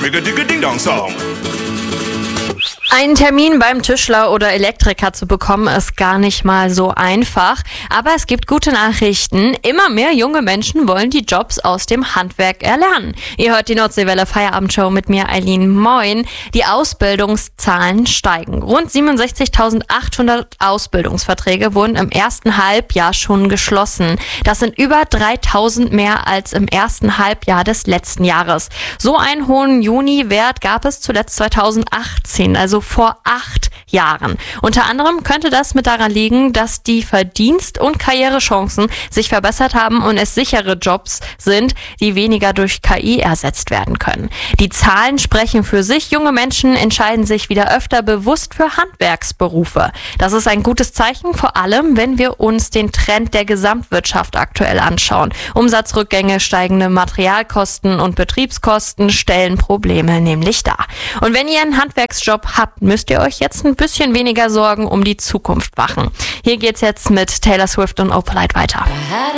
Ring-a-ding-a-ding-dong-song. Einen Termin beim Tischler oder Elektriker zu bekommen, ist gar nicht mal so einfach. Aber es gibt gute Nachrichten. Immer mehr junge Menschen wollen die Jobs aus dem Handwerk erlernen. Ihr hört die Nordseewelle Feierabendshow mit mir, Eileen. Moin. Die Ausbildungszahlen steigen. Rund 67.800 Ausbildungsverträge wurden im ersten Halbjahr schon geschlossen. Das sind über 3.000 mehr als im ersten Halbjahr des letzten Jahres. So einen hohen Juni-Wert gab es zuletzt 2018, also vor 8 Jahren. Unter anderem könnte das mit daran liegen, dass die Verdienst- und Karrierechancen sich verbessert haben und es sichere Jobs sind, die weniger durch KI ersetzt werden können. Die Zahlen sprechen für sich. Junge Menschen entscheiden sich wieder öfter bewusst für Handwerksberufe. Das ist ein gutes Zeichen, vor allem wenn wir uns den Trend der Gesamtwirtschaft aktuell anschauen. Umsatzrückgänge, steigende Materialkosten und Betriebskosten stellen Probleme nämlich dar. Und wenn ihr einen Handwerksjob habt, müsst ihr euch jetzt ein bisschen weniger Sorgen um die Zukunft machen. Hier geht's jetzt mit Taylor Swift und Opalite weiter.